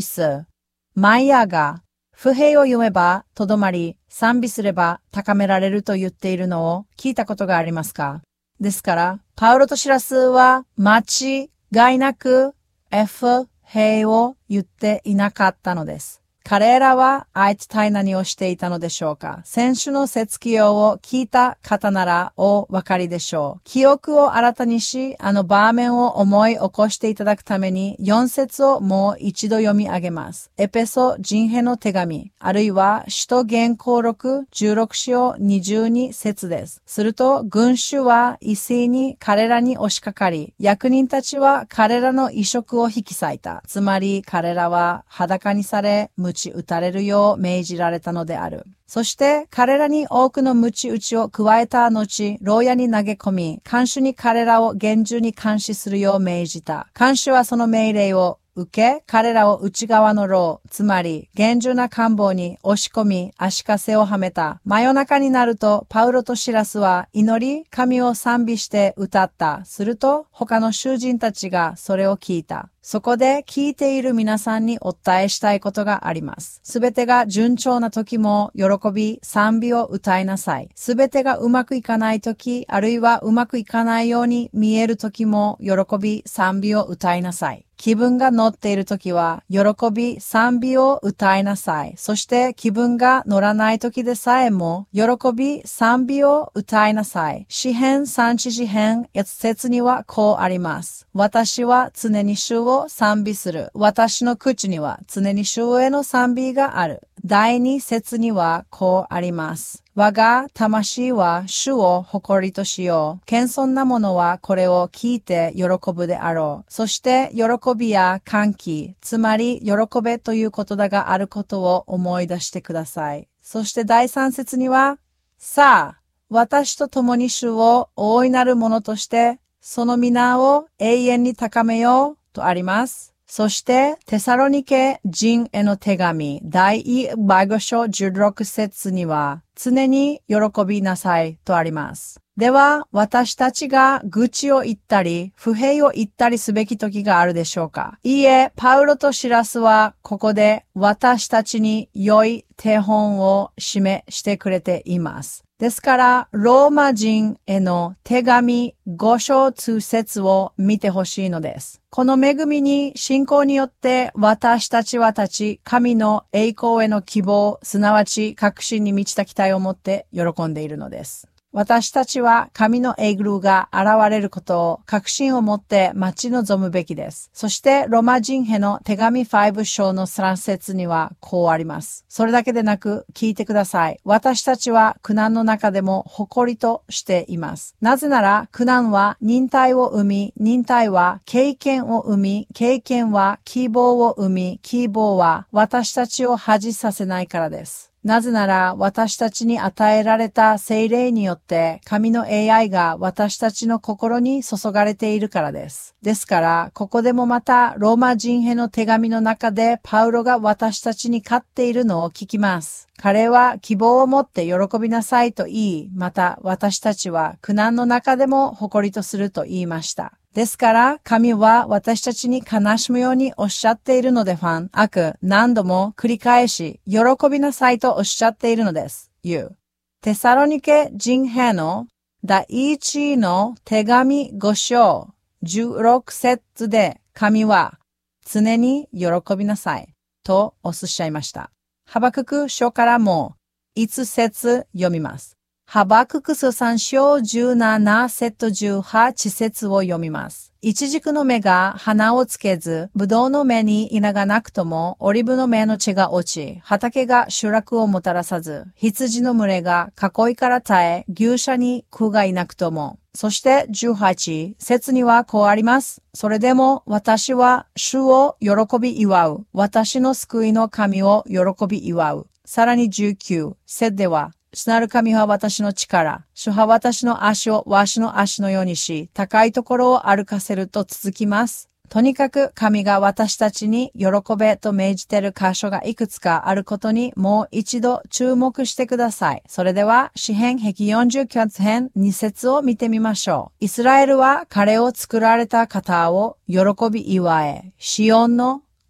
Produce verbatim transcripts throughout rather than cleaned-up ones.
す。マイヤーが、不平を読めばとどまり、賛美すれば高められると言っているのを聞いたことがありますか？ですから、パウロとシラスは間違いなく不平を言っていなかったのです。彼らは一体何をしていたのでしょうか？先週の説記用を聞いた方ならお分かりでしょう。記憶を新たにし、あの場面を思い起こしていただくためによん節をもう一度読み上げます。エペソ人への手紙、あるいは使徒言行録じゅうろく章にじゅうに節です。すると群衆は一斉に彼らに押しかかり、役人たちは彼らの衣食を引き裂いた。つまり彼らは裸にされ、鞭打たれるよう命じられたのである。そして彼らに多くの鞭打ちを加えた後、牢屋に投げ込み、看守に彼らを厳重に監視するよう命じた。看守はその命令を受け、彼らを内側の牢、つまり厳重な監房に押し込み、足かせをはめた。真夜中になると、パウロとシラスは祈り、神を賛美して歌った。すると、他の囚人たちがそれを聞いた。そこで聞いている皆さんにお伝えしたいことがあります。すべてが順調な時も喜び、賛美を歌いなさい。すべてがうまくいかない時、あるいはうまくいかないように見える時も喜び、賛美を歌いなさい。気分が乗っている時は、喜び、賛美を歌いなさい。そして気分が乗らない時でさえも、喜び、賛美を歌いなさい。詩編さん一編いち節にはこうあります。私は常に主を賛美する。私の口には常に主への賛美がある。第二節にはこうあります。我が魂は主を誇りとしよう。謙遜な者はこれを聞いて喜ぶであろう。そして喜びや歓喜、つまり喜べということだがあることを思い出してください。そして第三節には、さあ、私と共に主を大いなる者として、その皆を永遠に高めようとあります。そして、テサロニケ人への手紙、第一章じゅうろく節には、常に喜びなさいとあります。では、私たちが愚痴を言ったり、不平を言ったりすべき時があるでしょうか？いいえ、パウロとシラスは、ここで私たちに良い手本を示してくれています。ですから、ローマ人への手紙ご章に節を見てほしいのです。この恵みに信仰によって私たちは立ち、神の栄光への希望、すなわち確信に満ちた期待を持って喜んでいるのです。私たちは神の栄光が現れることを確信を持って待ち望むべきです。そしてローマ人への手紙ご章のさん節にはこうあります。それだけでなく聞いてください。私たちは苦難の中でも誇りとしています。なぜなら苦難は忍耐を生み、忍耐は経験を生み、経験は希望を生み、希望は私たちを恥じさせないからです。なぜなら私たちに与えられた聖霊によって神の栄愛が私たちの心に注がれているからです。ですから、ここでもまたローマ人への手紙の中でパウロが私たちに勝っているのを聞きます。彼は希望を持って喜びなさいと言い、また私たちは苦難の中でも誇りとすると言いました。ですから、神は私たちに悲しむようにおっしゃっているのでファン、悪、何度も繰り返し、喜びなさいとおっしゃっているのです。言う。テサロニケ人への第一の手紙ご章じゅうろく節で神は常に喜びなさいとおっしゃいました。ハバクク書からもいち節読みます。ハバクク書さん章じゅうなな節じゅうはち節を読みます。イチジクの芽が花をつけず、ブドウの芽に稲がなくとも、オリーブの芽の地が落ち、畑が収穫をもたらさず、羊の群れが囲いから絶え、牛舎に空がいなくとも。そしてじゅうはち節にはこうあります。それでも私は主を喜び祝う。私の救いの神を喜び祝う。さらにじゅうきゅう節では、主なる神は私の力。主は私の足をわしの足のようにし、高いところを歩かせると続きます。とにかく神が私たちに喜べと命じている箇所がいくつかあることにもう一度注目してください。それでは詩編ひゃくよんじゅうきゅう編に節を見てみましょう。イスラエルは彼を作られた方を喜び祝え。シオンの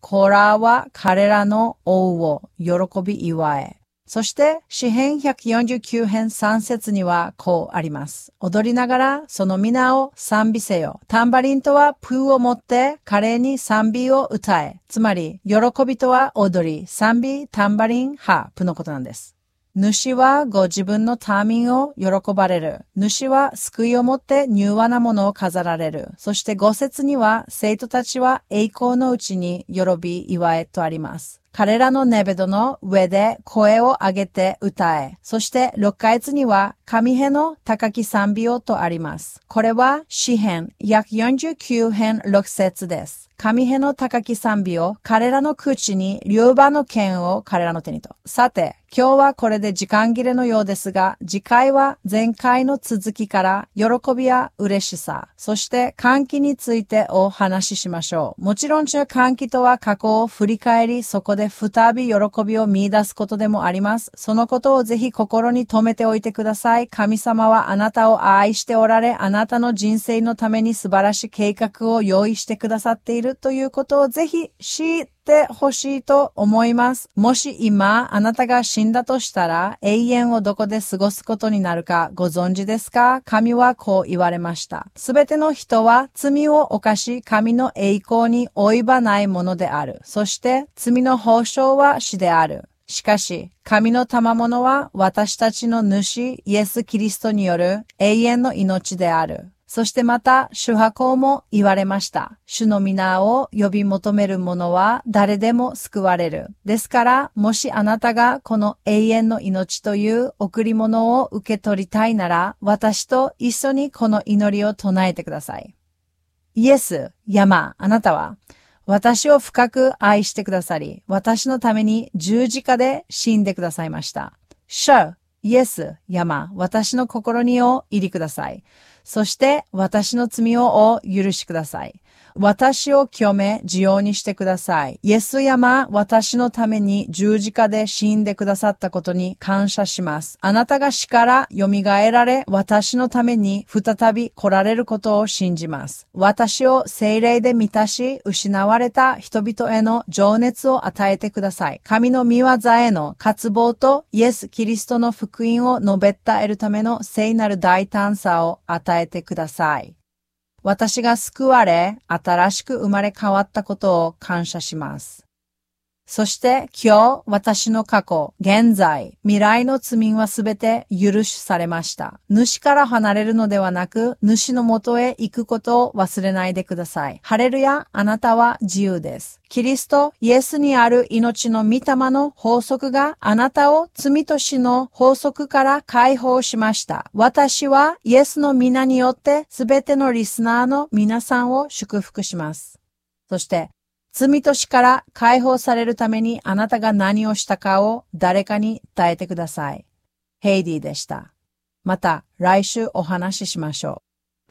子らは彼らの王を喜び祝え。そして詩編ひゃくよんじゅうきゅう編さん節にはこうあります。踊りながらその皆を賛美せよ。タンバリンとはプーを持って彼に賛美を歌え。つまり喜びとは踊り、賛美、タンバリン、ハープのことなんです。主はご自分の民を喜ばれる。主は救いをもって柔和なものを飾られる。そしてご節には生徒たちは栄光のうちに喜び祝えとあります。彼らのネベドの上で声を上げて歌え。そしてろっか節には神への高き賛美をとあります。これは詩編ひゃくよんじゅうきゅう編ろく節です。神への高き賛美を彼らの口に、両刃の剣を彼らの手にと。さて、今日はこれで時間切れのようですが、次回は前回の続きから喜びや嬉しさ、そして歓喜についてお話ししましょう。もちろん歓喜とは過去を振り返り、そこで再び喜びを見出すことでもあります。そのことをぜひ心に留めておいてください。神様はあなたを愛しておられ、あなたの人生のために素晴らしい計画を用意してくださっているということをぜひ知ってほしいと思います。もし今あなたが死んだとしたら永遠をどこで過ごすことになるかご存知ですか？神はこう言われました。すべての人は罪を犯し神の栄光に及ばないものである。そして罪の報償は死である。しかし、神の賜物は私たちの主イエス・キリストによる永遠の命である。そしてまた、主はこうも言われました。主の皆を呼び求める者は誰でも救われる。ですから、もしあなたがこの永遠の命という贈り物を受け取りたいなら、私と一緒にこの祈りを唱えてください。イエス、山、あなたは、私を深く愛してくださり、私のために十字架で死んでくださいました。主、イエス、山、私の心にお入りください。そして私の罪をお許しください。私を清め、自由にしてください。イエス様、私のために十字架で死んでくださったことに感謝します。あなたが死から蘇られ、私のために再び来られることを信じます。私を聖霊で満たし、失われた人々への情熱を与えてください。神の御業への渇望とイエス・キリストの福音を述べ伝えるための聖なる大胆さを与えてください。私が救われ、新しく生まれ変わったことを感謝します。そして今日、私の過去、現在、未来の罪はすべて許しされました。主から離れるのではなく、主のもとへ行くことを忘れないでください。ハレルヤ、あなたは自由です。キリスト、イエスにある命の御霊の法則があなたを罪と死の法則から解放しました。私はイエスの皆によってすべてのリスナーの皆さんを祝福します。そして、罪と死から解放されるためにあなたが何をしたかを誰かに伝えてください。ヘイディでした。また来週お話ししましょう。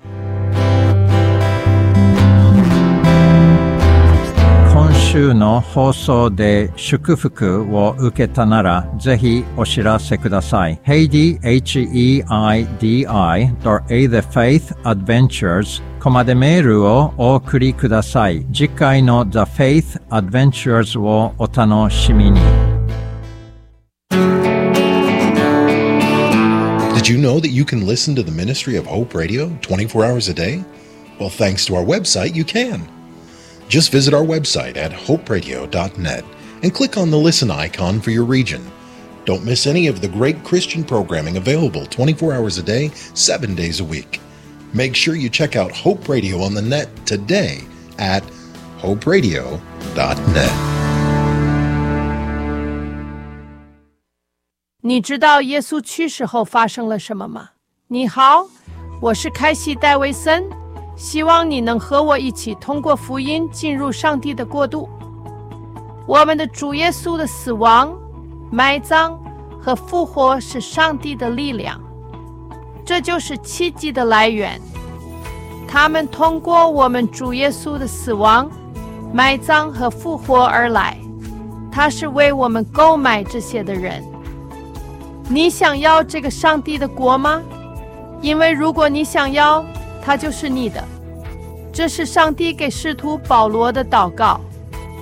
今週の放送で祝福を受けたならぜひお知らせください。ヘイディ エイチ イー アイ ディー アイ A The Faith Adventures コマでメールをお送りください。次回の The Faith Adventures をお楽しみに。 Did you know that you can listen to the ministry of Hope Radio twenty-four hours a day? Well, thanks to our website, you can. Just visit our website at hope radio dot net and click on the listen icon for your region. Don't miss any of the great Christian programming available twenty-four hours a day, seven days a week. Make sure you check out Hope Radio on the net today at hope radio dot net. 你知道耶稣去世后发生了什么吗？你好，我是凯西戴维森，希望你能和我一起通过福音进入上帝的国度。我们的主耶稣的死亡、埋葬和复活是上帝的力量，这就是奇迹的来源。他们通过我们主耶稣的死亡、埋葬和复活而来，他是为我们购买这些的人。你想要这个上帝的国吗？因为如果你想要，它就是你的。这是上帝给使徒保罗的祷告。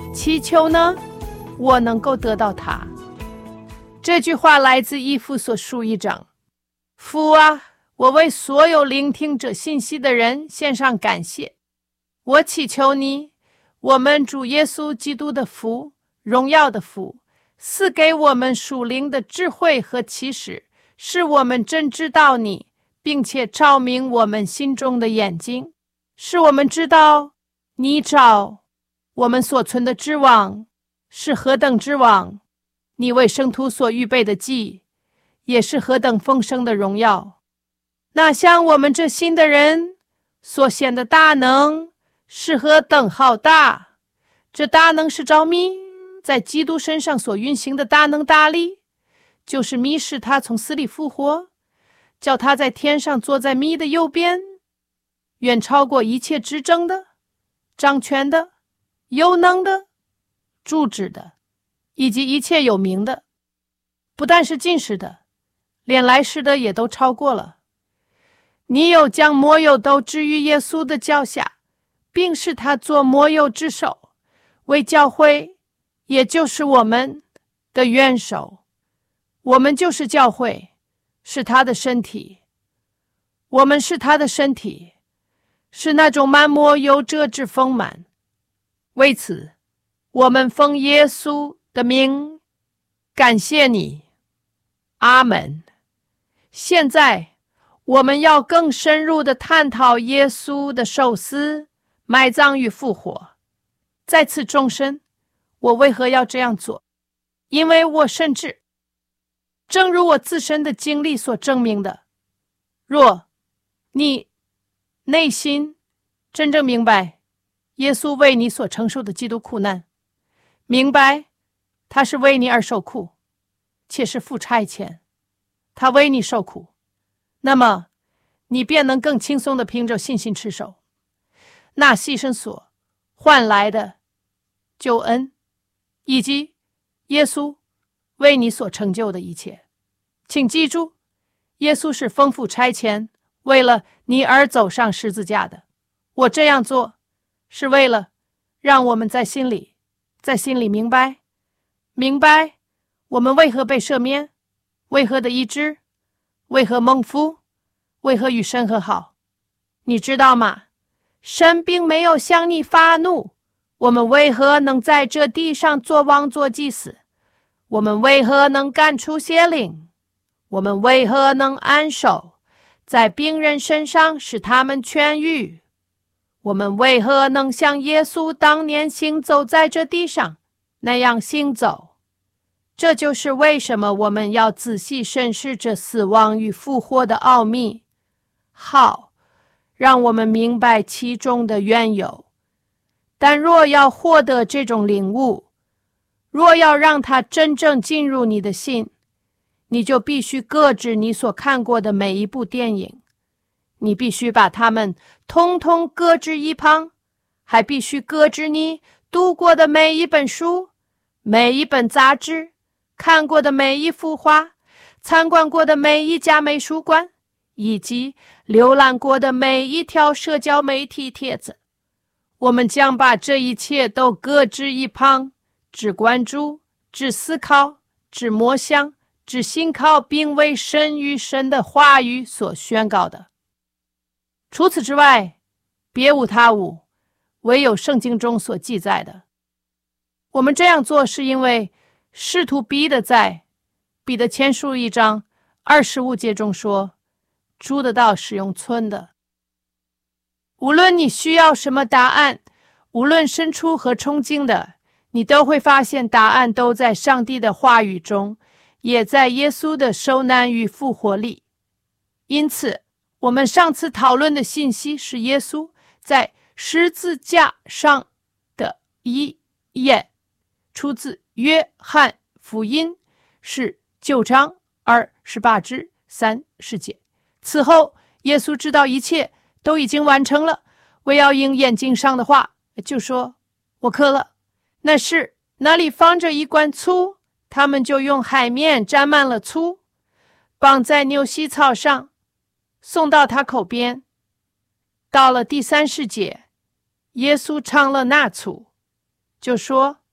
祈求呢，我能够得到它。这句话来自以弗所书一章。父啊，我为所有聆听这信息的人献上感谢。我祈求你，我们主耶稣基督的福，荣耀的福，赐给我们属灵的智慧和启示，使我们真知道你，并且照明我们心中的眼睛，使我们知道你找我们所存的之望是何等之望，你为圣徒所预备的祭也是何等丰盛的荣耀。那像我们这信的人所显的大能是何等浩大，这大能是着迷在基督身上所运行的大能大力，就是迷使他从死里复活，叫他在天上坐在迷的右边，远超过一切执政的、掌权的、有能的、主治的，以及一切有名的，不但是今世的，连来世的也都超过了。你又将魔友都置于耶稣的脚下，并使他做魔友之首，为教会，也就是我们的元首。我们就是教会，是他的身体。我们是他的身体，是那种满魔有者之丰满。为此，我们奉耶稣的名感谢你。阿们。现在我们要更深入地探讨耶稣的受死、埋葬与复活。再次重申，我为何要这样做？因为我深知，正如我自身的经历所证明的，若你内心真正明白耶稣为你所承受的基督苦难，明白他是为你而受苦，且是父差遣他为你受苦，那么你便能更轻松地凭着信心持守那牺牲所换来的救恩，以及耶稣为你所成就的一切。请记住，耶稣是丰富差遣为了你而走上十字架的。我这样做是为了让我们在心里在心里明白明白我们为何被赦免，为何的医治，为何蒙福，为何与神和好。你知道吗？神并没有向你发怒。我们为何能在这地上做王做祭司？我们为何能赶出邪灵？我们为何能按手在病人身上使他们痊愈？我们为何能像耶稣当年行走在这地上那样行走？这就是为什么我们要仔细审视这死亡与复活的奥秘，好让我们明白其中的缘由。但若要获得这种领悟，若要让它真正进入你的心，你就必须搁置你所看过的每一部电影，你必须把它们通通搁置一旁，还必须搁置你读过的每一本书、每一本杂志，看过的每一幅画，参观过的每一家美术馆，以及浏览过的每一条社交媒体帖子。我们将把这一切都搁置一旁，只关注、只思考、只默想、只信靠，并为神与神的话语所宣告的。除此之外，别无他物，唯有圣经中所记载的。我们这样做是因为使徒彼得在彼得前书一章二十五节中说，主的道是用存的。无论你需要什么答案，无论深处和憧憬的，你都会发现答案都在上帝的话语中，也在耶稣的受难与复活里。因此，我们上次讨论的信息是耶稣在十字架上的遗言，出自约翰福音，是九章二十八至三十节。此后，耶稣知道一切都已经完成了，为要应验经上的话，就说：我渴了。那时那里放着一罐醋，他们就用海面沾满了醋，绑在牛膝草上，送到他口边。到了第三十节，耶稣尝了那醋，就说：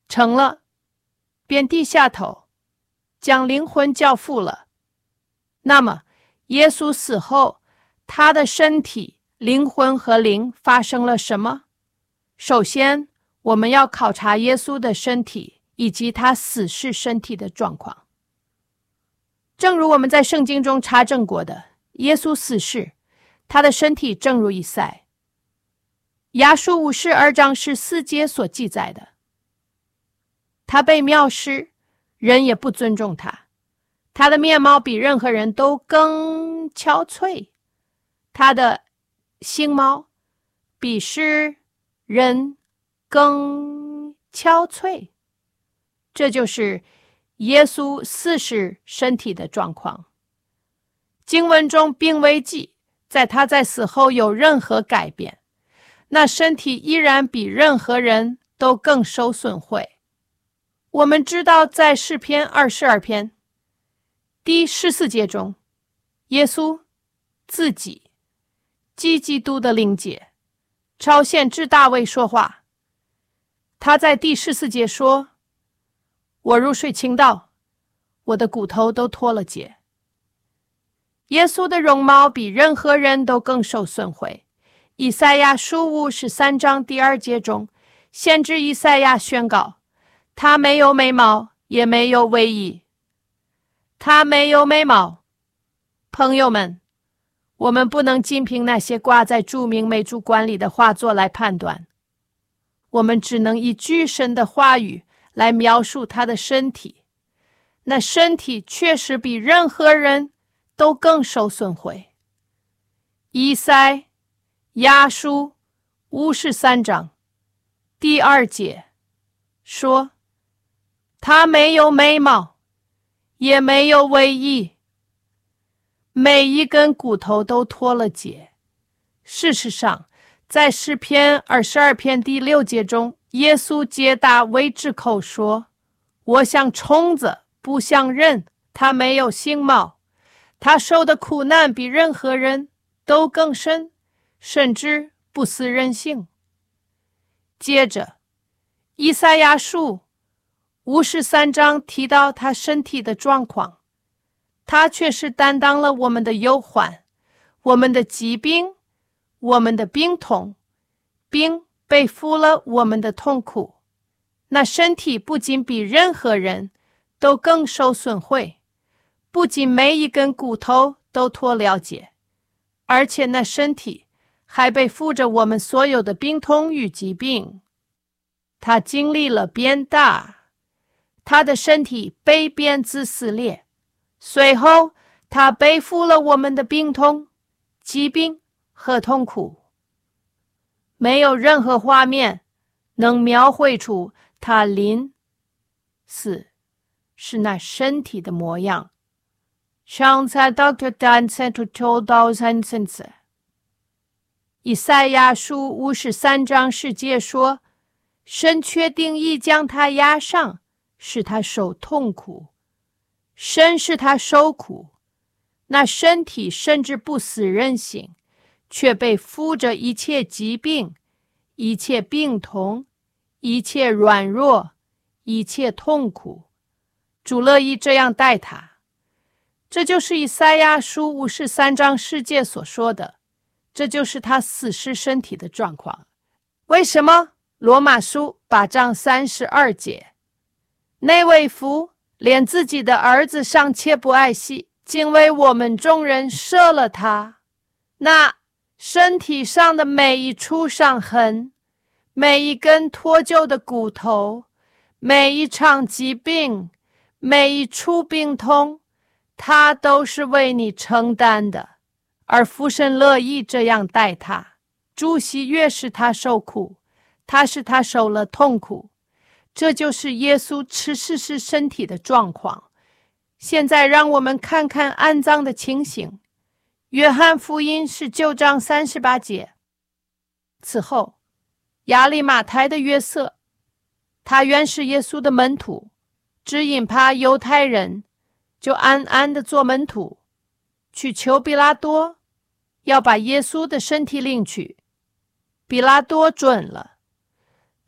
成了，便低下头，将灵魂交付了。那么耶稣死后，他的身体、灵魂和灵发生了什么？首先，我们要考察耶稣的身体以及他死时身体的状况。正如我们在圣经中查证过的，耶稣死时，他的身体正如以赛亚书五十二章十四节所记载的。他被藐视，人也不尊重他。他的面貌比任何人都更憔悴，他的形貌比世人更憔悴。这就是耶稣死时身体的状况。经文中并未记在他在死后有任何改变，那身体依然比任何人都更受损毁。我们知道在诗篇二十二篇第十四节中，耶稣自己基基督的灵界朝先知大卫说话。他在第十四节说，我入睡倾倒，我的骨头都脱了节。耶稣的容貌比任何人都更受损毁。以赛亚书五十三章第二节中，先知以赛亚宣告，他没有美貌，也没有威仪。他没有美貌。朋友们，我们不能仅凭那些挂在著名美术馆里的画作来判断，我们只能以巨神的话语来描述他的身体。那身体确实比任何人都更受损毁。以赛亚书五十三章第二节说，他没有美貌，也没有威仪，每一根骨头都脱了节。事实上，在诗篇二十二篇第六节中，耶稣解答为之口说，我像虫子，不像人，他没有形貌，他受的苦难比任何人都更深，甚至不似人性。接着，以赛亚书五十三章提到他身体的状况，他却是担当了我们的忧患，我们的疾病，我们的病痛，并背负了我们的痛苦。那身体不仅比任何人都更受损毁，不仅每一根骨头都脱了节，而且那身体还背负着我们所有的病痛与疾病。他经历了鞭打，他的身体被鞭子撕裂，随后他背负了我们的病痛、疾病和痛苦。没有任何画面能描绘出他临死是那身体的模样。上次 Doctor Dan sent to 到三次次。以赛亚书五十三章十节说，神确定意将他压上，使他受痛苦。神使他受苦，那身体甚至不死人形，却被负着一切疾病、一切病痛、一切软弱、一切痛苦。主乐意这样待他。这就是以赛亚书五十三章十节所说的，这就是他死时身体的状况。为什么罗马书八章三十二节，那位父连自己的儿子尚且不爱惜，竟为我们众人舍了他？那身体上的每一处伤痕，每一根脱臼的骨头，每一场疾病，每一处病痛，他都是为你承担的，而父神乐意这样待他。主喜悦使他受苦，他使他受了痛苦。这就是耶稣吃世时身体的状况。现在让我们看看安葬的情形。约翰福音十九章三十八节。此后，亚利马太的约瑟，他原是耶稣的门徒，只因怕犹太人，就暗暗地做门徒，去求比拉多，要把耶稣的身体领去。比拉多准了。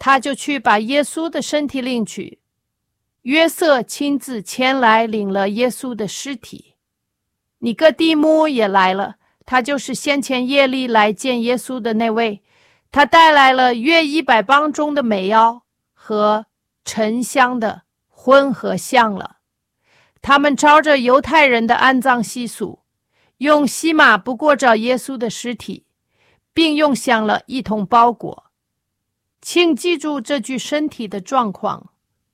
他就去把耶稣的身体领去。约瑟亲自前来领了耶稣的尸体。尼哥底母也来了，他就是先前夜里来见耶稣的那位。他带来了约一百磅重的美药和沉香的混合香了。他们照着犹太人的安葬习俗，用细麻布裹着耶稣的尸体，并用香了一同包裹。请记住这具身体的状况，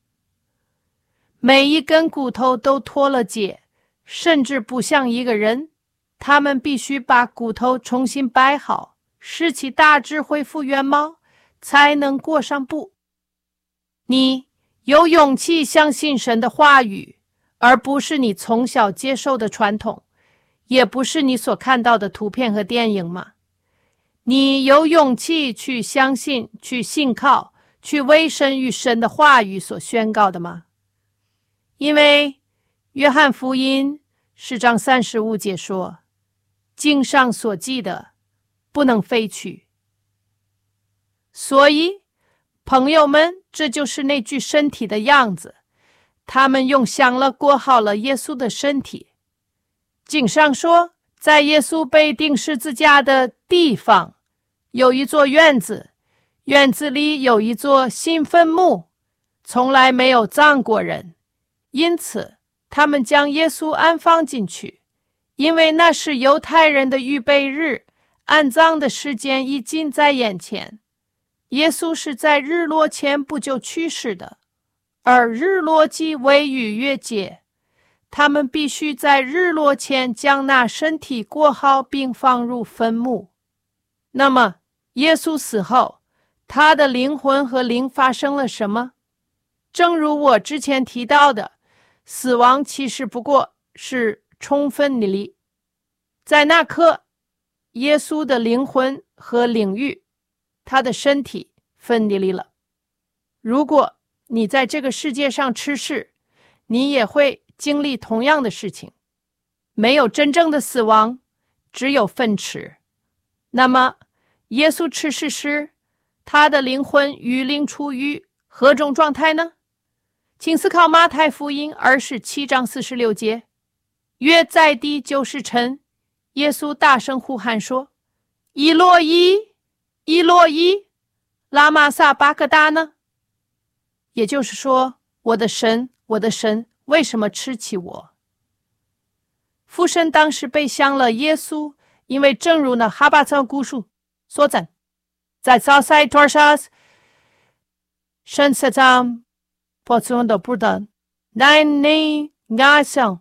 每一根骨头都脱了节，甚至不像一个人。他们必须把骨头重新摆好，使其大致恢复原貌，才能裹上布。你有勇气相信神的话语，而不是你从小接受的传统，也不是你所看到的图片和电影吗？你有勇气去相信，去信靠，去为神与神的话语所宣告的吗？因为约翰福音十章三十五节说，经上所记的不能废去。所以朋友们，这就是那具身体的样子。他们用香了裹好了耶稣的身体。经上说，在耶稣被钉十字架的地方有一座院子，院子里有一座新坟墓，从来没有葬过人，因此他们将耶稣安放进去，因为那是犹太人的预备日，安葬的时间已近在眼前。耶稣是在日落前不久去世的，而日落即为逾越节，他们必须在日落前将那身体裹好并放入坟墓。那么耶稣死后，他的灵魂和灵发生了什么？正如我之前提到的，死亡其实不过是充分离。在那刻，耶稣的灵魂和领域，他的身体分离了。如果你在这个世界上吃世，你也会经历同样的事情。没有真正的死亡，只有粪池。那么耶稣吃世时，他的灵魂与灵处于何种状态呢？请思考马太福音二十七章四十六节，约在地就是尘，耶稣大声呼喊说，以洛伊，以洛伊，拉玛撒巴格达呢？也就是说，我的神，我的神，为什么吃起我？父神当时背向了耶稣，因为正如那哈巴草古书所赞，在早塞托沙斯神色上破存的不等，乃你亚想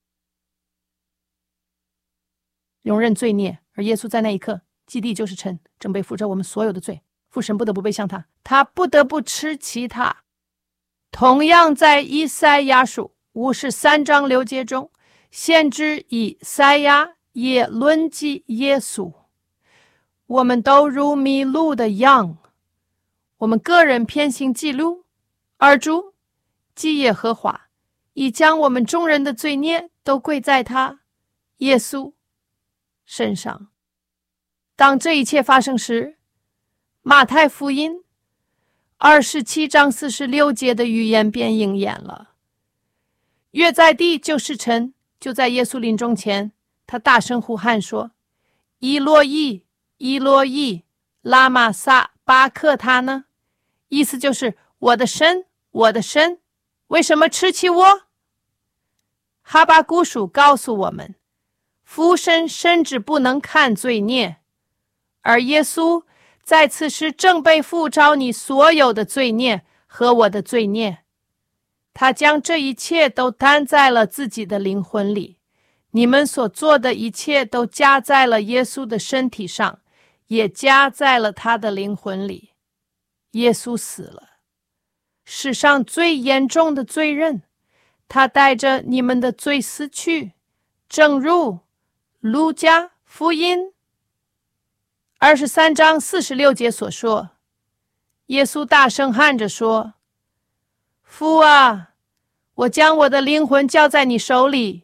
容忍罪孽，而耶稣在那一刻，基地就是尘，正被负着我们所有的罪，父神不得不背向他，他不得不吃其他。同样在以赛亚书五十三章六节中，先知以赛亚也论及耶稣，我们都如迷路的羊，我们个人偏行己路，而主即耶和华已将我们众人的罪孽都归在他耶稣身上。当这一切发生时，马太福音二十七章四十六节的预言便应验了。约在地就是尘，就在耶稣临终前，他大声呼喊说，以洛伊，以洛伊，拉玛撒巴克他呢？意思就是我的神，我的神，为什么吃起我？哈巴谷书告诉我们，父神甚至不能看罪孽，而耶稣在此时正被父照你所有的罪孽和我的罪孽，他将这一切都担在了自己的灵魂里。你们所做的一切都加在了耶稣的身体上，也加在了他的灵魂里。耶稣死了，世上最严重的罪人，他带着你们的罪死去，正如路加福音二十三章四十六节所说。耶稣大声喊着说，父啊，我将我的灵魂交在你手里，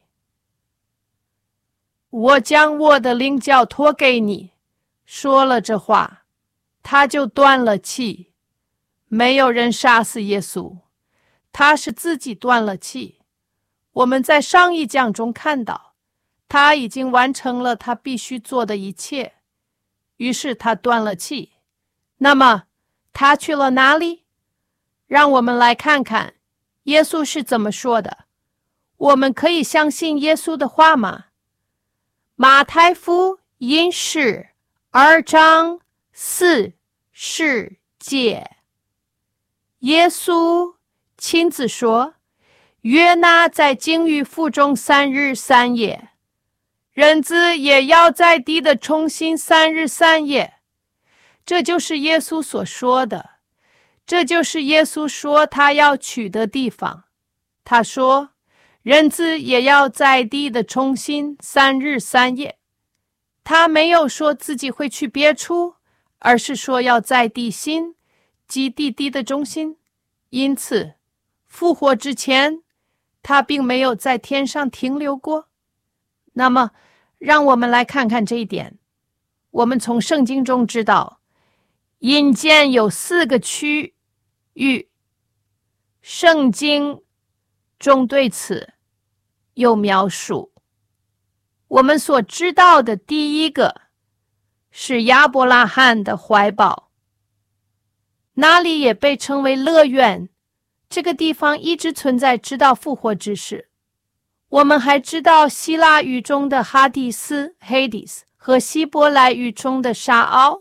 我将我的灵交托给你。说了这话，他就断了气， 没有人杀死耶稣，他是自己断了气。我们在上一讲中看到，他已经完成了他必须做的一切，于是他断了气。那么他去了哪里？让我们来看看耶稣是怎么说的。我们可以相信耶稣的话吗？马太福音是二章四十节，耶稣亲自说，约拿在鲸鱼腹中三日三夜，人子也要在地的重新三日三夜。这就是耶稣所说的，这就是耶稣说他要去的地方。他说人子也要在地的重新三日三夜。他没有说自己会去别处，而是说要在地心即地地的中心。因此复活之前他并没有在天上停留过。那么让我们来看看这一点。我们从圣经中知道，阴间有四个区域，圣经中对此有描述。我们所知道的第一个是亚伯拉罕的怀抱，那里也被称为乐园。这个地方一直存在直到复活之时。我们还知道希腊语中的哈迪斯 Hades 和希伯来语中的沙奥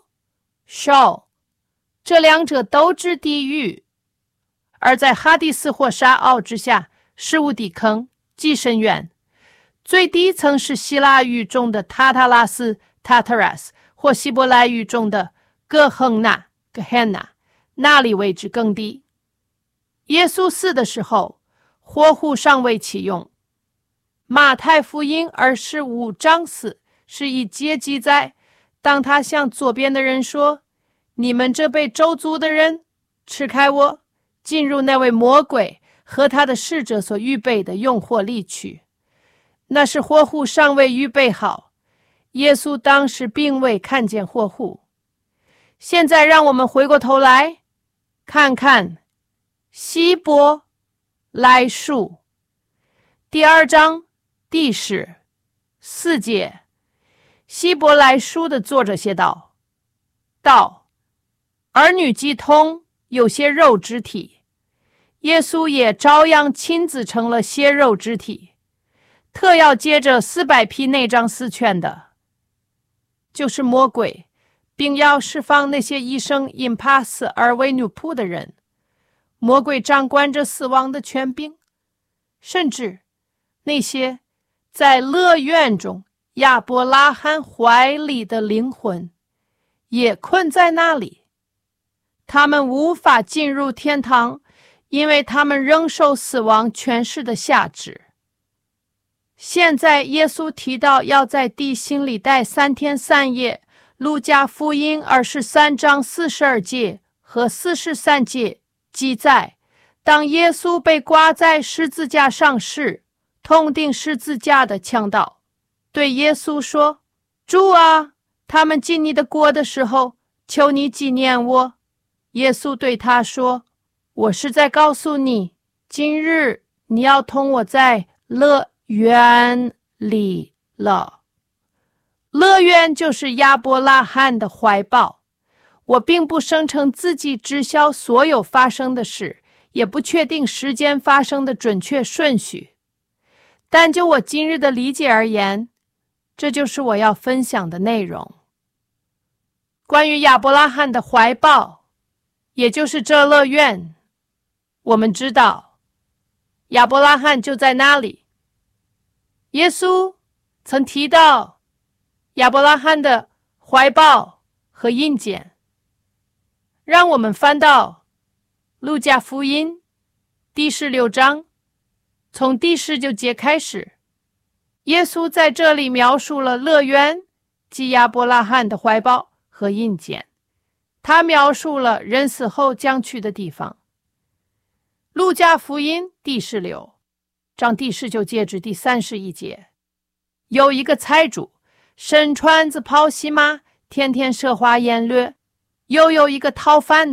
Sheol， 这两者都指地狱，而在哈迪斯或沙奥之下是无底坑即深渊。最低层是希腊语中的塔塔拉斯 Tartarus 或希伯来语中的哥亨纳 Gehenna， 那里位置更低。耶稣死的时候，活湖尚未启用。马太福音二十五章四是一节记载，当他向左边的人说，你们这被咒诅的人，吃开我，进入那位魔鬼和他的使者所预备的用火里去。那是活湖尚未预备好，耶稣当时并未看见活湖。现在让我们回过头来看看希伯来书第二章第十四节。希伯来书的作者写道，道儿女既通，有些肉之体，耶稣也照样亲自成了些肉之体，特要接着四百匹内脏四圈的，就是魔鬼，并要释放那些一生因怕死而为奴仆的人。魔鬼掌管着死亡的权柄，甚至那些在乐园中亚伯拉罕怀里的灵魂也困在那里。他们无法进入天堂，因为他们仍受死亡权势的辖制。现在耶稣提到要在地心里待三天三夜，路加福音二十三章四十二节和四十三节记载，当耶稣被挂在十字架上时，痛定十字架的强盗对耶稣说，主啊，他们进你的国的时候，求你纪念我。耶稣对他说，我是在告诉你，今日你要同我在乐园里了。乐园就是亚伯拉罕的怀抱。我并不声称自己知晓所有发生的事，也不确定时间发生的准确顺序，但就我今日的理解而言，这就是我要分享的内容。关于亚伯拉罕的怀抱，也就是这乐园，我们知道亚伯拉罕就在那里。耶稣曾提到亚伯拉罕的怀抱和印鉴。让我们翻到路加福音第十六章，从第十九节开始，耶稣在这里描述了乐园及亚伯拉罕的怀抱和印鉴。他描述了人死后将去的地方。路加福音第十六章第十九节至第三十一节，有一个财主，身穿子袍细麻，天天奢华宴乐。又有一个讨饭的，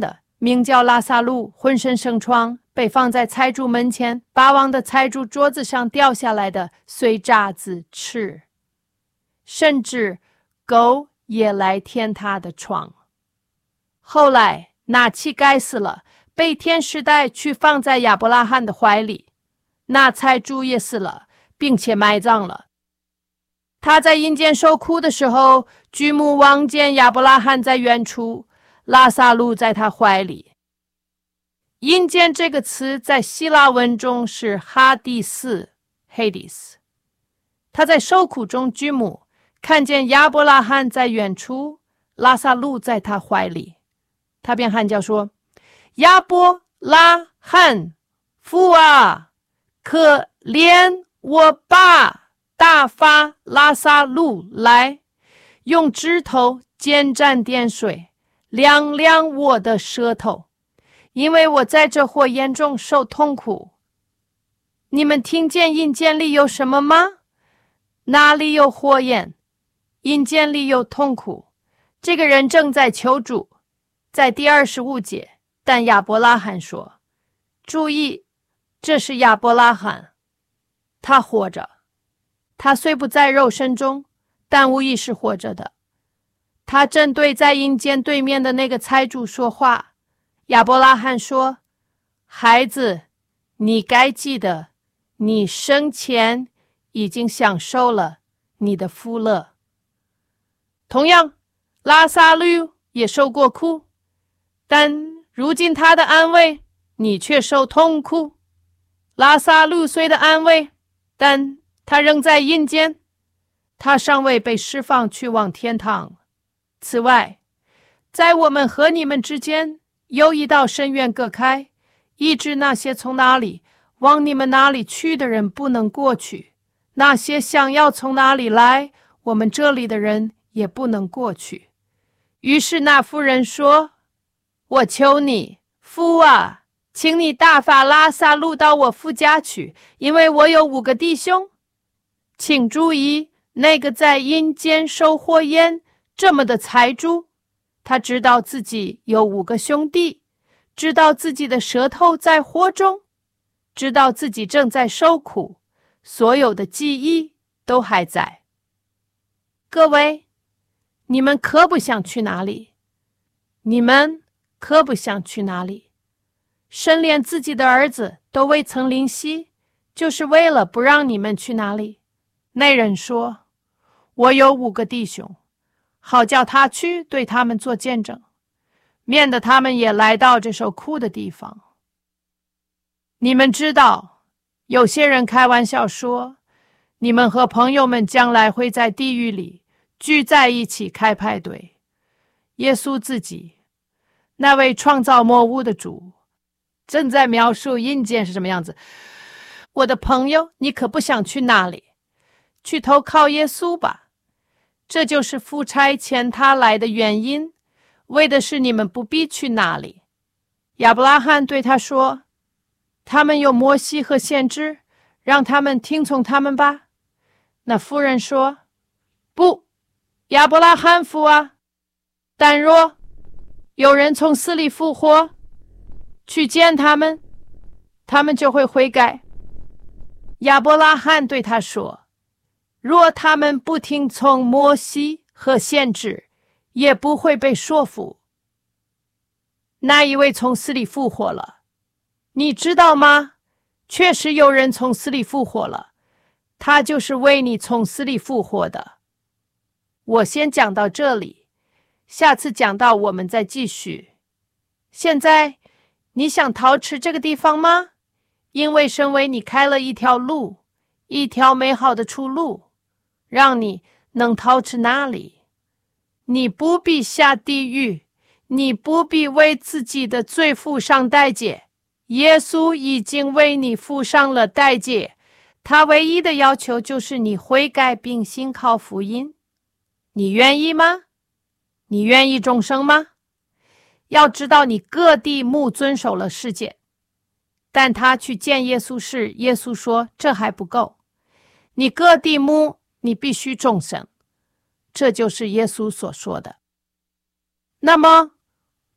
名叫拉撒路，浑身生疮，被放在财主门前，巴王的财主桌子上掉下来的碎渣子吃，甚至狗也来舔他的床。后来那乞丐死了，被天使带去放在亚伯拉罕的怀里。那财主也死了，并且埋葬了。他在阴间受苦的时候，举目望见亚伯拉罕在远处，拉撒路在他怀里。阴间这个词在希腊文中是哈迪斯 Hades。 他在受苦中举目，看见亚伯拉罕在远处，拉撒路在他怀里。他便喊叫说：亚伯拉罕，父啊，可怜我吧，打发拉撒路来，用指头沾沾点水，凉凉我的舌头，因为我在这火焰中受痛苦。你们听见阴间里有什么吗？哪里有火焰，阴间里有痛苦。这个人正在求主。在第二十五节，但亚伯拉罕说：注意，这是亚伯拉罕，他活着，他虽不在肉身中，但无疑是活着的。他正对在阴间对面的那个财主说话。亚伯拉罕说：孩子，你该记得，你生前已经享受了你的福乐。同样，拉撒路也受过苦，但如今他的安慰，你却受痛苦。拉撒路虽的安慰，但他仍在阴间，他尚未被释放去往天堂。此外，在我们和你们之间有一道深渊隔开，以致那些从哪里往你们哪里去的人不能过去，那些想要从哪里来我们这里的人也不能过去。于是那妇人说：我求你，父啊，请你打发拉撒路到我父家去，因为我有五个弟兄。请注意，那个在阴间受火焰这么的财主，他知道自己有五个兄弟，知道自己的舌头在火中，知道自己正在受苦，所有的记忆都还在。各位，你们可不想去哪里？你们可不想去哪里？神连自己的儿子都未曾怜惜，就是为了不让你们去哪里。那人说：我有五个弟兄，好叫他去对他们做见证，免得他们也来到这受苦的地方。你们知道，有些人开玩笑说，你们和朋友们将来会在地狱里聚在一起开派对。耶稣自己，那位创造万物的主，正在描述阴间是什么样子。我的朋友，你可不想去哪里？去投靠耶稣吧，这就是父差遣他来的原因，为的是你们不必去哪里。亚伯拉罕对他说：他们有摩西和先知，让他们听从他们吧。那妇人说：不，亚伯拉罕父啊，但若有人从死里复活，去见他们，他们就会悔改。亚伯拉罕对他说：若他们不听从摩西和先知，也不会被说服。那一位从死里复活了，你知道吗？确实有人从死里复活了，他就是为你从死里复活的。我先讲到这里，下次讲到我们再继续。现在你想逃吃这个地方吗？因为神为你开了一条路，一条美好的出路，让你能逃吃那里。你不必下地狱，你不必为自己的罪付上代价，耶稣已经为你付上了代价。他唯一的要求就是你悔改并信靠福音。你愿意吗？你愿意重生吗？要知道你各地目遵守了事件，但他去见耶稣时，耶稣说这还不够，你各地目你必须重生，这就是耶稣所说的。那么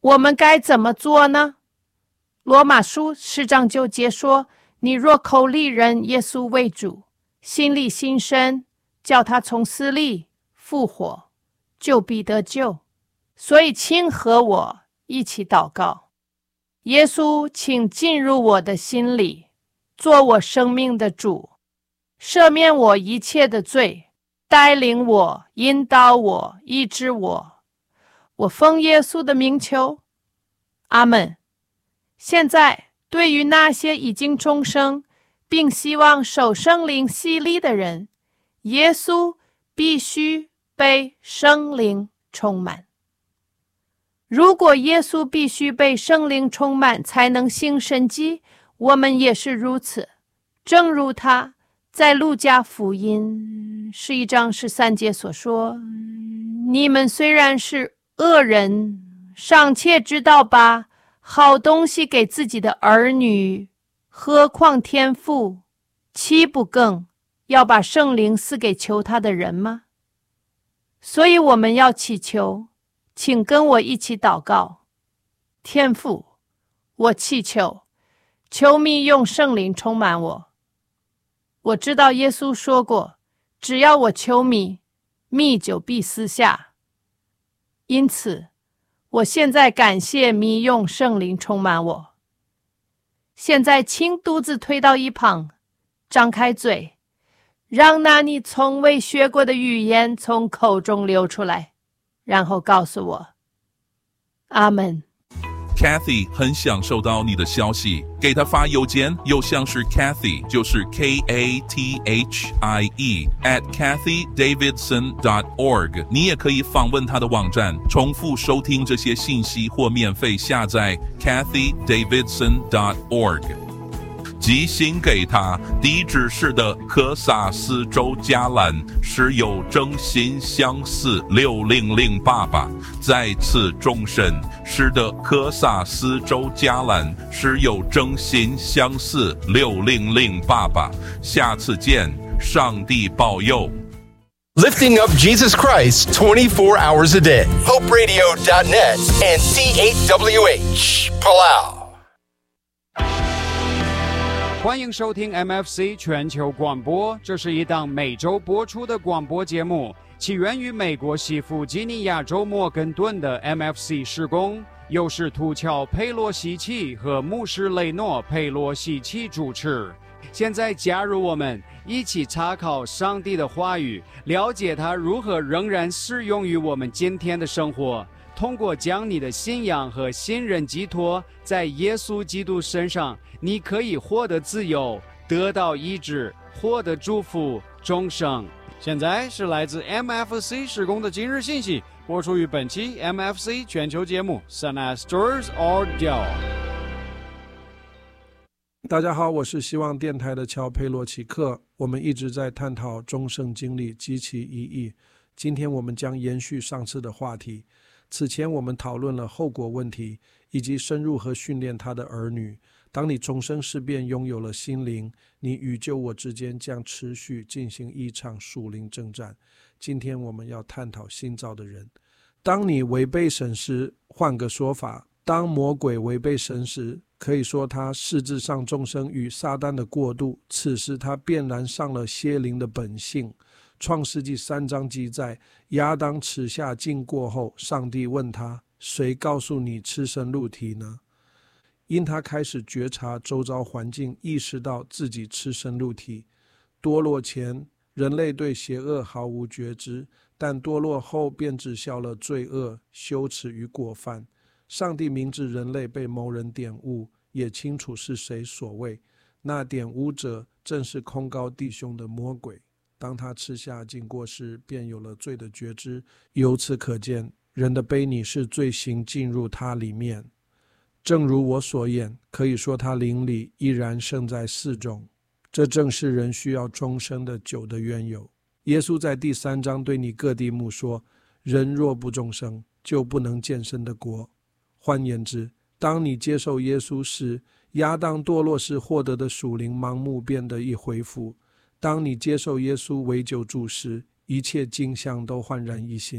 我们该怎么做呢？罗马书十章九节说，你若口里认耶稣为主，心里信神，叫他从死里复活，就必得救。所以请和我一起祷告。耶稣，请进入我的心里，做我生命的主，赦免我一切的罪，带领我，引导我，医治我。我奉耶稣的名求，阿们。现在，对于那些已经重生并希望受圣灵洗礼的人，耶稣必须被圣灵充满。如果耶稣必须被圣灵充满才能行神迹，我们也是如此。正如他在路加福音十一章十三节所说，你们虽然是恶人，尚且知道把好东西给自己的儿女，何况天父岂不更要把圣灵赐给求他的人吗？所以我们要祈求，请跟我一起祷告。天父，我祈求，求你用圣灵充满我。我知道耶稣说过，只要我求你，你就必赐下。因此，我现在感谢你用圣灵充满我。现在请肚子推到一旁，张开嘴，让那你从未学过的语言从口中流出来，然后告诉我，阿们。 Kathy 很想收到你的消息，给她发邮件，邮箱是 Kathy， 就是 K A T H I E at kathy davidson dot org。 你也可以访问她的网站，重复收听这些信息或免费下载 kathy davidson dot org。寄信给他，地址是的科萨斯州加兰，是有真心相似六零零八八。再次重申，是的科萨斯州加兰，是有真心相似六零零八八。下次见，上帝保佑。 Lifting up Jesus Christ twenty-four hours a day. hope radio dot net and C eight W H Palau。 欢迎收听 M F C 全球广播，这是一档每周播出的广播节目，起源于美国西弗吉尼亚州莫根顿的 M F C 事工，由是图乔佩洛西奇和牧师雷诺佩洛西奇主持。现在加入我们，一起查考上帝的话语，了解他如何仍然适用于我们今天的生活。通过将你的信仰和信任寄托在耶稣基督身上，你可以获得自由，得到医治，获得祝福，终生。现在是来自 M F C 事工的今日信息，播出于本期 M F C 全球节目 Sunasters Audio。 大家好，我是希望电台的乔佩洛奇克。我们一直在探讨终生经历及其意义。今天我们将延续上次的话题。此前我们讨论了后果问题，以及深入和训练他的儿女。当你终生事变拥有了心灵，你与救我之间将持续进行一场属灵征战。今天我们要探讨新造的人。当你违背神时，换个说法，当魔鬼违背神时，可以说他实质上众生与撒旦的过渡，此时他便然上了邪灵的本性。创世纪三章记载，亚当吃下禁过后，上帝问他，谁告诉你吃生肉体呢？因他开始觉察周遭环境，意识到自己吃生肉体。堕落前，人类对邪恶毫无觉知，但堕落后便知晓了罪恶、羞耻与过犯。上帝明知人类被某人玷污，也清楚是谁所为，那玷污者正是控告弟兄的魔鬼。当他吃下禁过时，便有了罪的觉知。由此可见，人的悖逆是罪行进入他里面。正如我所言，可以说他灵里依然生在世中。这正是人需要终生的酒的缘由。耶稣在第三章对尼哥底母说，人若不终生，就不能见神的国。换言之，当你接受耶稣时，亚当堕落时获得的属灵盲目变得一恢复。当你接受耶稣为救主时，一切景象都焕然一新。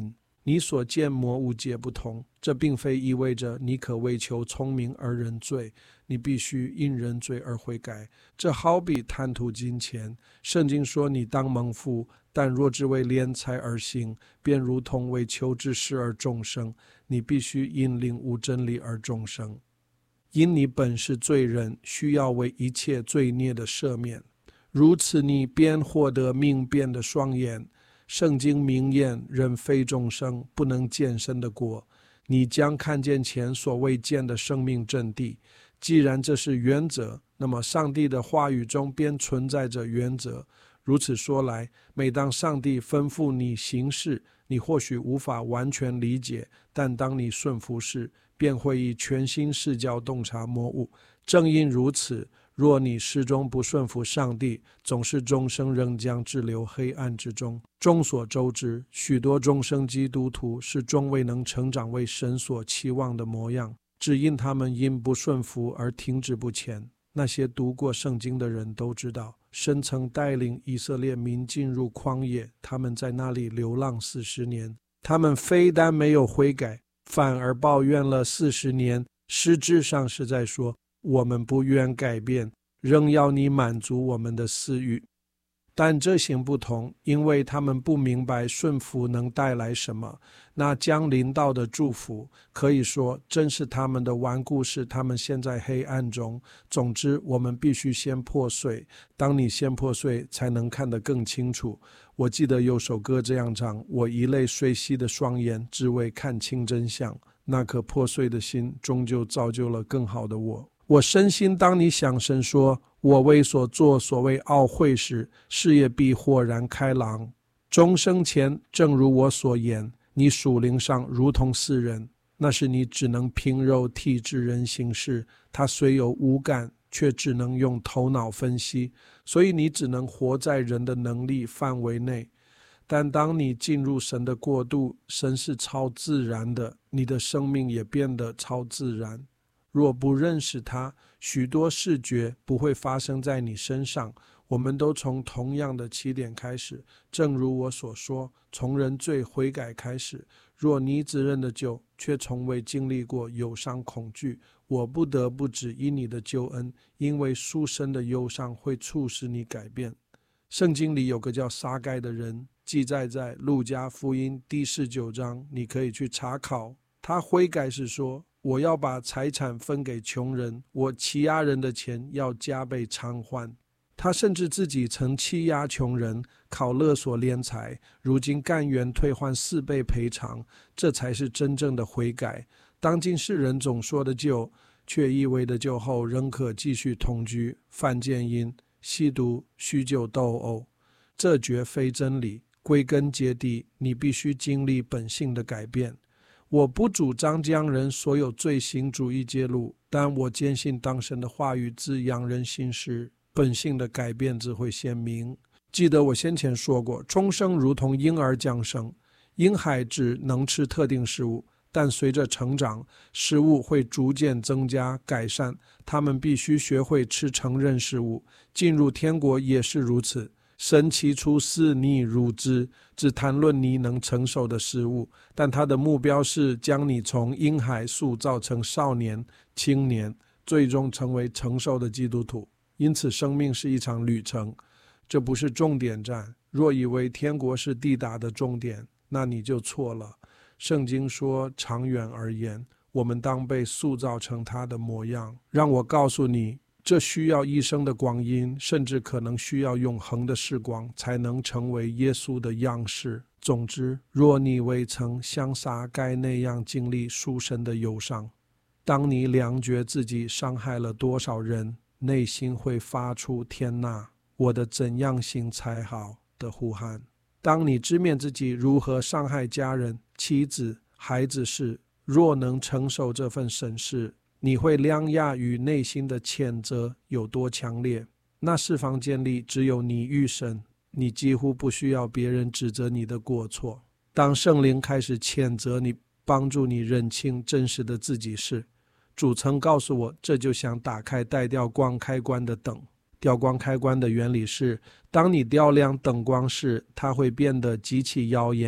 你所见魔物皆不同。这并非意味着你可为求聪明而认罪，你必须因认罪而悔改。这好比贪图金钱，圣经说你当蒙福，但若只为敛财而行，便如同为求之事而终生。你必须因领悟真理而终生。因你本是罪人，需要为一切罪孽的赦免，如此你便获得明辨的双眼。圣经明言，人非众生，不能见神的国。你将看见前所未见的生命真谛。既然这是原则，那么上帝的话语中便存在着原则。如此说来，每当上帝吩咐你行事，你或许无法完全理解，但当你顺服时，便会以全新视角洞察魔物。正因如此，若你始终不顺服上帝，总是终生仍将滞留黑暗之中。众所周知，许多终生基督徒是终未能成长为神所期望的模样，只因他们因不顺服而停止不前。那些读过圣经的人都知道，神曾带领以色列民进入旷野，他们在那里流浪四十年。他们非但没有悔改，反而抱怨了四十年，实质上是在说，我们不愿改变，仍要你满足我们的私欲。但这行不同，因为他们不明白顺服能带来什么。那将临到的祝福，可以说正是他们的顽固，使他们陷在黑暗中。总之，我们必须先破碎，当你先破碎，才能看得更清楚。我记得有首歌这样唱，我以泪水洗的双眼，只为看清真相。那颗破碎的心，终究造就了更好的我。我深信，当你想神说，我为所做所谓懊悔时，事业必豁然开朗。终生前，正如我所言，你属灵上如同世人，那是你只能凭肉体之人行事。他虽有五感，却只能用头脑分析，所以你只能活在人的能力范围内。但当你进入神的国度，神是超自然的，你的生命也变得超自然。若不认识他，许多视觉不会发生在你身上。我们都从同样的起点开始，正如我所说，从认罪悔改开始。若你只认得救，却从未经历过忧伤恐惧，我不得不指引你的救恩，因为属神的忧伤会促使你改变。圣经里有个叫撒该的人，记载在路加福音第十九章，你可以去查考。他悔改是说，我要把财产分给穷人，我欺压人的钱要加倍偿还。他甚至自己曾欺压穷人，靠勒索敛财，如今甘愿退还四倍赔偿，这才是真正的悔改。当今世人总说的救，却意味着救后仍可继续同居、犯奸淫、吸毒、酗酒斗殴，这绝非真理。归根结底，你必须经历本性的改变。我不主张将人所有罪行逐一揭露，但我坚信当神的话语滋养人心时，本性的改变只会鲜明。记得我先前说过，终生如同婴儿降生，婴孩只能吃特定食物，但随着成长，食物会逐渐增加改善，他们必须学会吃成人食物。进入天国也是如此。神起初视你如之，只谈论你能承受的事物，但他的目标是将你从婴孩塑造成少年、青年，最终成为成熟的基督徒。因此生命是一场旅程，这不是终点站。若以为天国是抵达的终点，那你就错了。圣经说，长远而言，我们当被塑造成他的模样。让我告诉你，这需要一生的光阴，甚至可能需要永恒的时光，才能成为耶稣的样式。总之，若你未曾像撒该那样经历属神的忧伤，当你量觉自己伤害了多少人，内心会发出天哪，我的怎样行才好的呼喊。当你直面自己如何伤害家人、妻子、孩子时，若能承受这份审视，你会量压与内心的谴责有多强烈。那释放建立只有你与神，你几乎不需要别人指责你的过错。当圣灵开始谴责你，帮助你认清真实的自己时，主曾告诉我，这就像打开带调光开关的灯。调光开关的原理是，当你调亮灯光时，它会变得极其耀眼，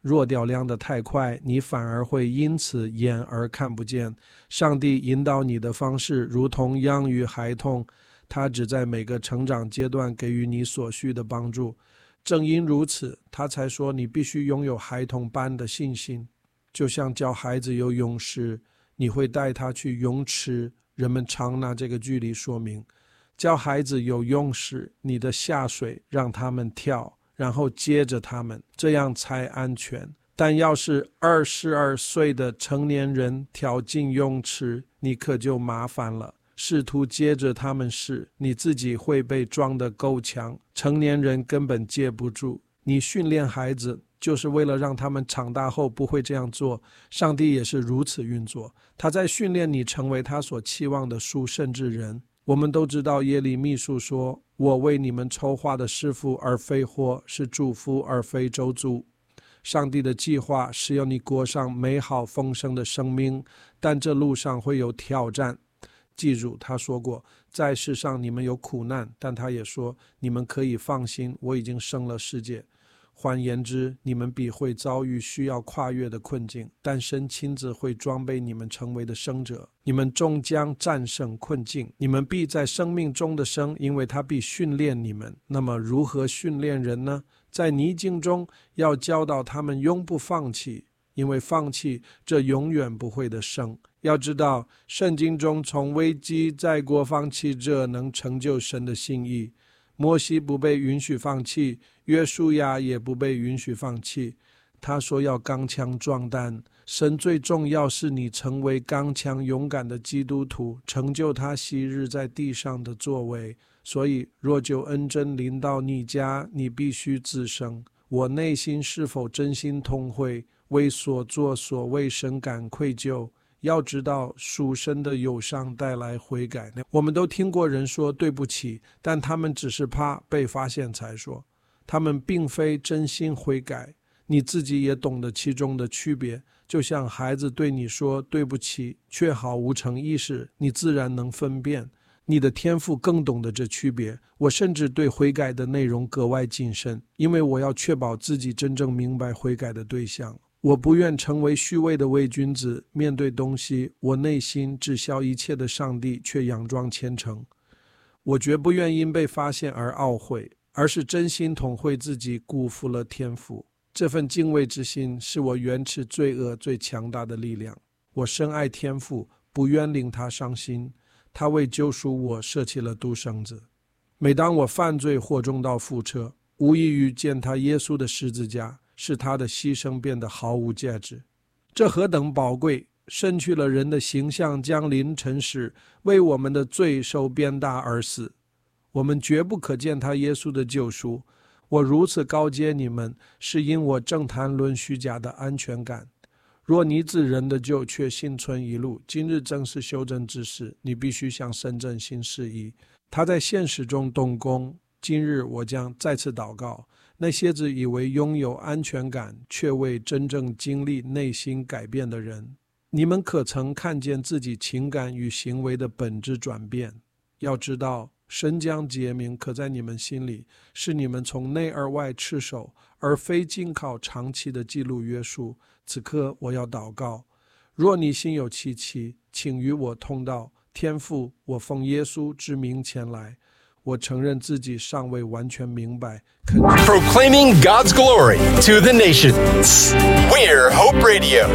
弱掉亮得太快，你反而会因此眼而看不见。上帝引导你的方式如同养育孩童，他只在每个成长阶段给予你所需的帮助。正因如此，他才说你必须拥有孩童般的信心，就像教孩子游泳时，你会带他去泳池，人们常拿这个距离说明。教孩子游泳时，你的下水让他们跳，然后接着他们，这样才安全。但要是二十二岁的成年人跳进泳池，你可就麻烦了。试图接着他们时，你自己会被撞得够呛，成年人根本接不住。你训练孩子就是为了让他们长大后不会这样做，上帝也是如此运作，他在训练你成为他所期望的属圣之人。我们都知道耶利米书说，我为你们筹划的是福而非祸，是祝福而非咒诅。上帝的计划是要你过上美好丰盛的生命，但这路上会有挑战。记住，他说过，在世上你们有苦难，但他也说，你们可以放心，我已经胜了世界。换言之，你们必会遭遇需要跨越的困境，但神亲自会装备你们成为的胜者。你们终将战胜困境，你们必在生命中的生，因为他必训练你们。那么如何训练人呢？在逆境中要教导他们永不放弃，因为放弃这永远不会的生。要知道，圣经中从危机再过放弃者能成就神的心意。摩西不被允许放弃，约书亚也不被允许放弃。他说要刚强壮胆，神最重要是你成为刚强勇敢的基督徒，成就他昔日在地上的作为。所以若就恩真临到你家，你必须自省，我内心是否真心痛悔，为所作所为深感愧疚。要知道，属神的忧伤带来悔改。我们都听过人说对不起，但他们只是怕被发现才说，他们并非真心悔改。你自己也懂得其中的区别，就像孩子对你说对不起，却毫无诚意时，你自然能分辨。你的天父更懂得这区别。我甚至对悔改的内容格外谨慎，因为我要确保自己真正明白悔改的对象。我不愿成为虚伪的伪君子，面对东西，我内心知晓一切的上帝却佯装虔诚。我绝不愿因被发现而懊悔，而是真心痛悔自己辜负了天父。这份敬畏之心是我远斥罪恶最强大的力量。我深爱天父，不愿令他伤心，他为救赎我舍弃了独生子。每当我犯罪或重蹈覆辙，无异于践踏耶稣的十字架，使他的牺牲变得毫无价值。这何等宝贵，身去了人的形象，降临尘世，为我们的罪受鞭打而死。我们绝不可践踏耶稣的救赎。我如此告诫你们，是因我正谈论虚假的安全感。若你自人的救却幸存一路，今日正是修正之时，你必须向神真心示意，他在现实中动工。今日我将再次祷告，那些自以为拥有安全感却未真正经历内心改变的人，你们可曾看见自己情感与行为的本质转变？要知道，神将解明可在你们心里，是你们从内而外持守，而非仅靠长期的记录约束。此刻我要祷告，若你心有戚戚，请与我通道。天父，我奉耶稣之名前来，我承认自己尚未完全明白。 Proclaiming God's glory to the nations. We're Hope Radio.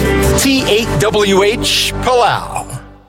T eight W H Palau.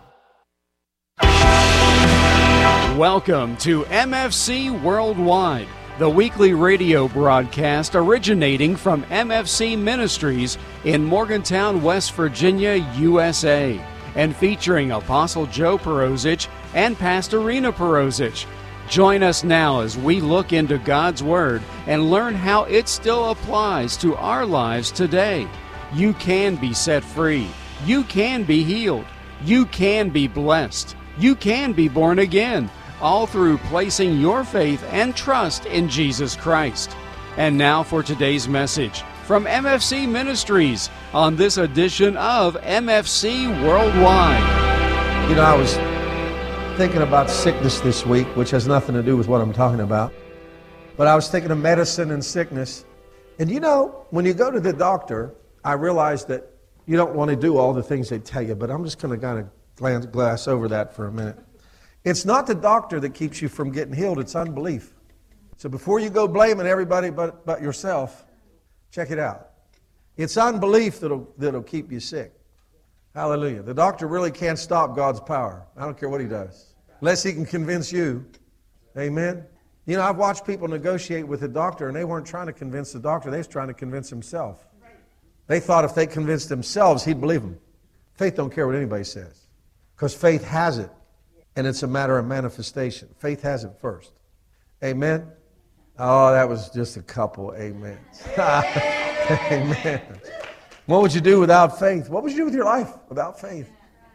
Welcome to M F C Worldwide, the weekly radio broadcast originating from M F C Ministries in Morgantown, West Virginia, U S A, and featuring Apostle Joe Perozich and Pastor Rena Perozich. Join us now as we look into God's Word and learn how it still applies to our lives today. You can be set free. You can be healed. You can be blessed. You can be born again, all through placing your faith and trust in Jesus Christ. And now for today's message from M F C Ministries on this edition of M F C Worldwide. You know, I was thinking about sickness this week, which has nothing to do with what I'm talking about. But I was thinking of medicine and sickness. And you know, when you go to the doctor, I realize that you don't want to do all the things they tell you, but I'm just going to kind of glance, glass over that for a minute. It's not the doctor that keeps you from getting healed, it's unbelief. So before you go blaming everybody but, but yourself, check it out. It's unbelief that'll, that'll keep you sick. Hallelujah. The doctor really can't stop God's power. I don't care what he does. Unless he can convince you. Amen. You know, I've watched people negotiate with the doctor, and they weren't trying to convince the doctor. They was trying to convince himself. They thought if they convinced themselves, he'd believe them. Faith don't care what anybody says. Because faith has it. And it's a matter of manifestation. Faith has it first. Amen. Oh, that was just a couple amens. Amen. What would you do without faith? What would you do with your life without faith?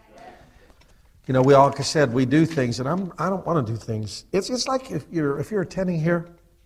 You know, we all, like I said, we do things, and I'm, I don't want to do things. It's, it's like if you're, if you're attending here,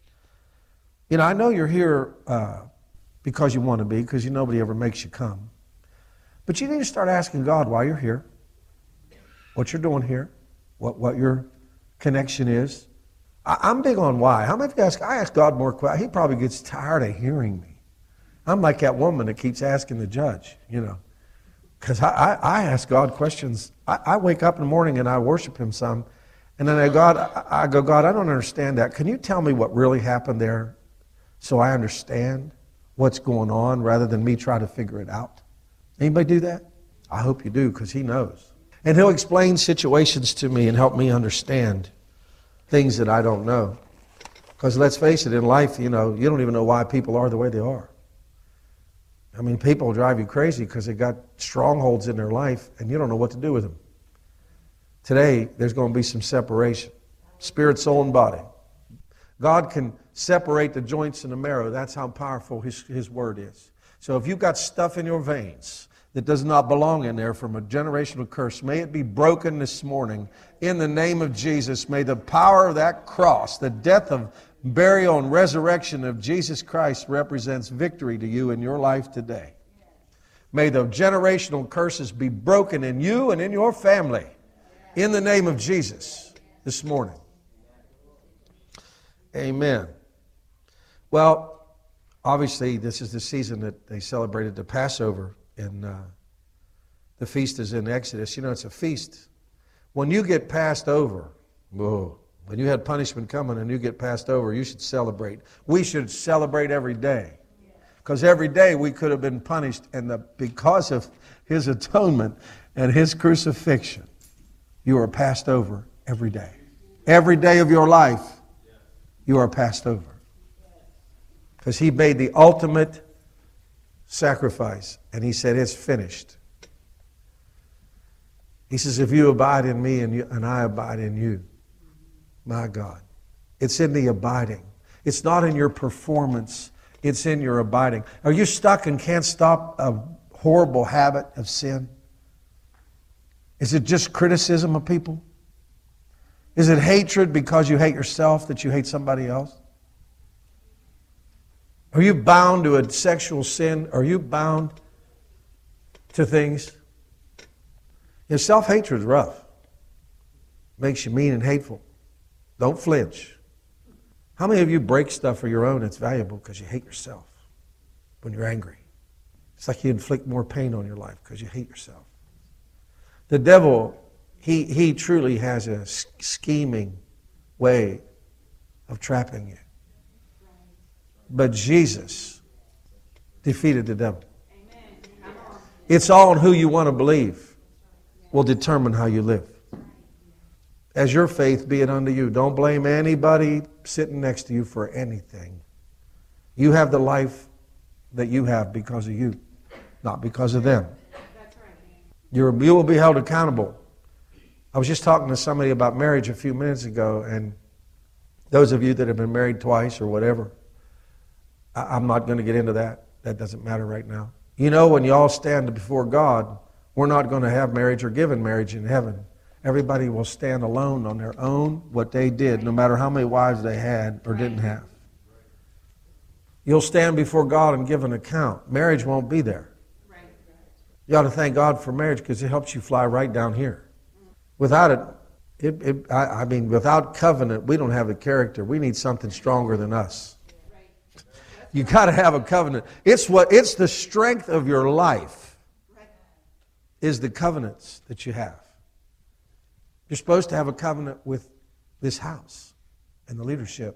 you know, I know you're here uh, because you want to be, because you, nobody ever makes you come. But you need to start asking God why you're here, what you're doing here, what, what your connection is. I, I'm big on why. How many of you ask, I ask God more questions. He probably gets tired of hearing me. I'm like that woman that keeps asking the judge, you know. Because I, I, I ask God questions. I, I wake up in the morning and I worship Him some. And then I, God, I, I go, God, I don't understand that. Can you tell me what really happened there so I understand what's going on rather than me try to figure it out? Anybody do that? I hope you do, because He knows. And He'll explain situations to me and help me understand things that I don't know. Because let's face it, in life, you know, you don't even know why people are the way they are. I mean, people drive you crazy because they got strongholds in their life and you don't know what to do with them. Today, there's going to be some separation. Spirit, soul, and body. God can separate the joints and the marrow. That's how powerful His, His Word is. So if you've got stuff in your veins that does not belong in there from a generational curse, may it be broken this morning. In the name of Jesus, may the power of that cross, the death of burial and resurrection of Jesus Christ represents victory to you in your life today. May the generational curses be broken in you and in your family in the name of Jesus this morning. Amen. Well, obviously this is the season that they celebrated the Passover, and uh, the feast is in Exodus. You know, it's a feast. When you get passed over, whoa. When you had punishment coming and you get passed over, you should celebrate. We should celebrate every day. Because every day we could have been punished, and the, because of His atonement and His crucifixion, you are passed over every day. Every day of your life, you are passed over. Because He made the ultimate sacrifice, and He said, it's finished. He says, if you abide in me and, you, and I abide in you, my God. It's in the abiding. It's not in your performance. It's in your abiding. Are you stuck and can't stop a horrible habit of sin? Is it just criticism of people? Is it hatred because you hate yourself that you hate somebody else? Are you bound to a sexual sin? Are you bound to things? You know, self-hatred is rough. Makes you mean and hateful. Don't flinch. How many of you break stuff for your own that's valuable because you hate yourself when you're angry? It's like you inflict more pain on your life because you hate yourself. The devil, he, he truly has a scheming way of trapping you. But Jesus defeated the devil. It's all on who you want to believe will determine how you live. As your faith be it unto you. Don't blame anybody sitting next to you for anything. You have the life that you have because of you, not because of them. You're, you will be held accountable. I was just talking to somebody about marriage a few minutes ago, and those of you that have been married twice or whatever, I, I'm not going to get into that. That doesn't matter right now. You know, when you all stand before God, we're not going to have marriage or given marriage in heaven. Everybody will stand alone on their own, what they did, no matter how many wives they had or didn't have. You'll stand before God and give an account. Marriage won't be there. You ought to thank God for marriage because it helps you fly right down here. Without it, it, it I, I mean, without covenant, we don't have the character. We need something stronger than us. You got to have a covenant. It's what it's the strength of your life is the covenants that you have. You're supposed to have a covenant with this house and the leadership.